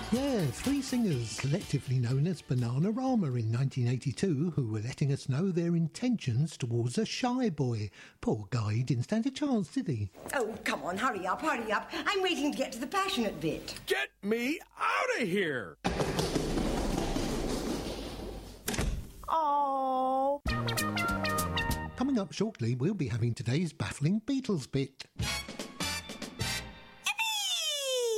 Yeah, three singers, collectively known as Bananarama in 1982, who were letting us know their intentions towards a shy boy. Poor guy, he didn't stand a chance, did he? Oh, come on, hurry up. I'm waiting to get to the passionate bit. Get me out of here! Oh. Coming up shortly, we'll be having today's baffling Beatles bit.